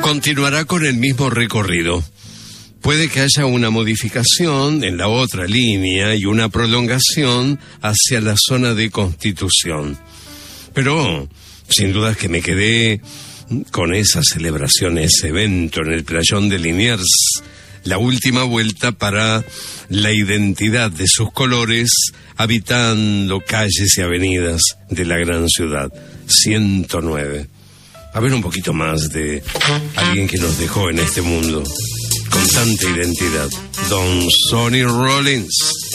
continuará con el mismo recorrido. Puede que haya una modificación en la otra línea y una prolongación hacia la zona de Constitución. Pero, sin duda que me quedé con esa celebración, ese evento en el playón de Liniers, la última vuelta para la identidad de sus colores, habitando calles y avenidas de la gran ciudad. 109. A ver un poquito más de alguien que nos dejó en este mundo con tanta identidad. Don Sonny Rollins.